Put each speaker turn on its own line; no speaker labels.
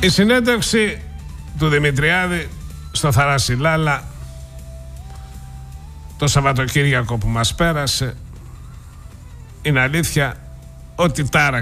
Η συνέντευξη του Δημητριάδη στο Θαράση Λάλα το Σαββατοκύριακο που μας πέρασε, είναι αλήθεια ότι τάρα